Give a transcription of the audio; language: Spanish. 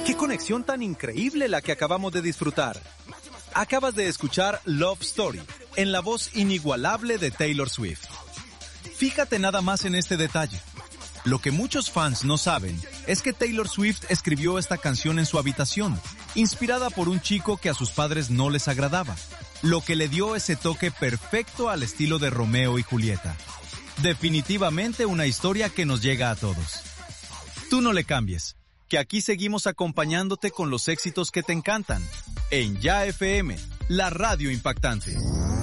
¡Qué conexión tan increíble la que acabamos de disfrutar! Acabas de escuchar Love Story, en la voz inigualable de Taylor Swift. Fíjate nada más en este detalle. Lo que muchos fans no saben es que Taylor Swift escribió esta canción en su habitación, inspirada por un chico que a sus padres no les agradaba, lo que le dio ese toque perfecto al estilo de Romeo y Julieta. Definitivamente una historia que nos llega a todos. Tú no le cambies, que aquí seguimos acompañándote con los éxitos que te encantan, en Ya FM, la radio impactante.